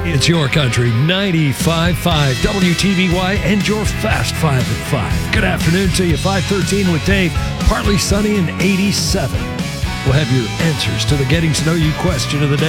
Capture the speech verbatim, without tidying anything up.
It's your country, ninety-five point five W T V Y, and your Fast Five at five. Good afternoon to you, five thirteen with Dave. Partly sunny and eighty-seven. We'll have your answers to the Getting to Know You question of the day.